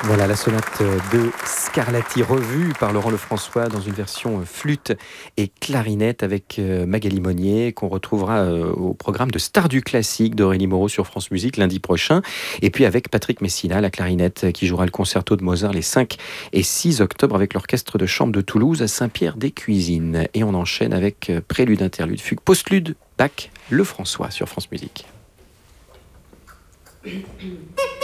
Voilà la sonate de Scarlatti revue par Laurent Lefrançois dans une version flûte et clarinette avec Magali Monnier qu'on retrouvera au programme de Stars du classique d'Aurélie Moreau sur France Musique lundi prochain. Et puis avec Patrick Messina, la clarinette qui jouera le concerto de Mozart les 5 et 6 octobre avec l'orchestre de chambre de Toulouse à Saint-Pierre-des-Cuisines. Et on enchaîne avec prélude, interlude, fugue, postlude, Bach, Lefrançois sur France Musique.